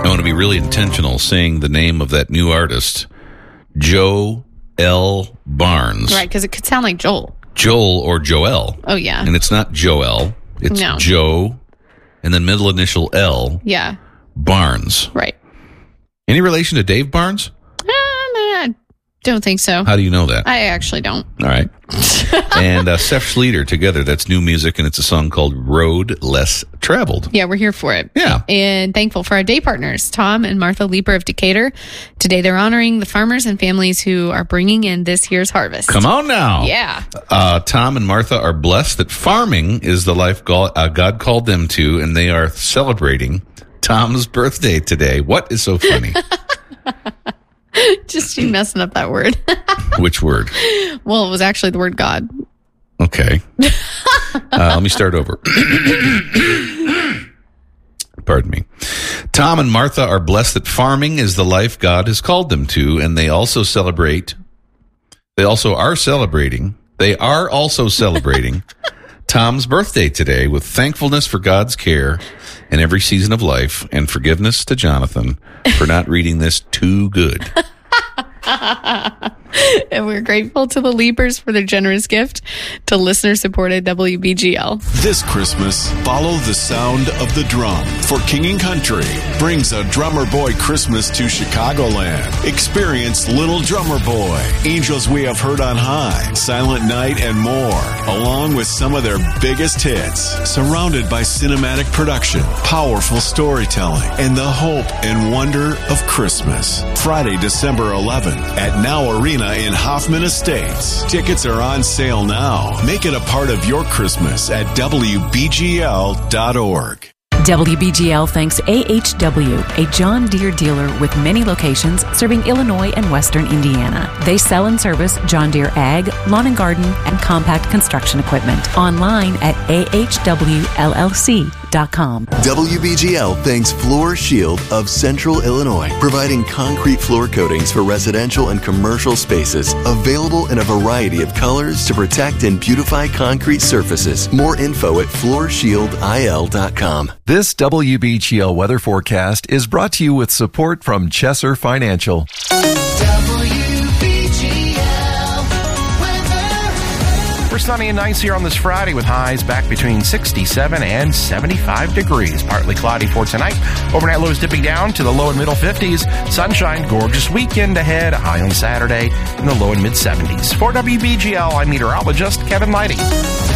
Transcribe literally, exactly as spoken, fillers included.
I want to be really intentional saying the name of that new artist, Joe L. Barnes. Right, because it could sound like Joel. Joel or Joel. Oh, yeah. And it's not Joel. It's no. Joe, and then middle initial L. Yeah. Barnes. Right. Any relation to Dave Barnes? Uh, I don't think so. How do you know that? I actually don't. All right. And uh, Seth Schleter together. That's new music, and it's a song called Road Less Traveled. Yeah, we're here for it. Yeah. And thankful for our day partners, Tom and Martha Leeper of Decatur. Today they're honoring the farmers and families who are bringing in this year's harvest. Come on now. Yeah. Uh, Tom and Martha are blessed that farming is the life God, uh, God called them to, and they are celebrating Tom's birthday today. What is so funny? Just you messing up that word. Which word? Well, it was actually the word God. Okay. Uh, let me start over. Pardon me. Tom and Martha are blessed that farming is the life God has called them to, and they also celebrate, they also are celebrating, they are also celebrating Tom's birthday today with thankfulness for God's care in every season of life and forgiveness to Jonathan for not reading this too good. And we're grateful to the Leapers for their generous gift to listener-supported W B G L. This Christmas, follow the sound of the drum, for King and Country brings a Drummer Boy Christmas to Chicagoland. Experience Little Drummer Boy, Angels We Have Heard on High, Silent Night, and more, along with some of their biggest hits. Surrounded by cinematic production, powerful storytelling, and the hope and wonder of Christmas. Friday, December eleventh at Now Arena in Hoffman Estates. Tickets are on sale now. Make it a part of your Christmas at W B G L dot org. W B G L thanks A H W, a John Deere dealer with many locations serving Illinois and Western Indiana. They sell and service John Deere Ag, Lawn and Garden, and compact construction equipment. Online at A H W L L C dot com. W B G L thanks Floor Shield of Central Illinois, providing concrete floor coatings for residential and commercial spaces, available in a variety of colors to protect and beautify concrete surfaces. More info at floor shield I L dot com. This W B G L weather forecast is brought to you with support from Chesser Financial. We're sunny and nice here on this Friday with highs back between sixty-seven and seventy-five degrees. Partly cloudy for tonight. Overnight lows dipping down to the low and middle fifties. Sunshine, gorgeous weekend ahead. A high on Saturday in the low and mid seventies. For W B G L, I'm meteorologist Kevin Leidy.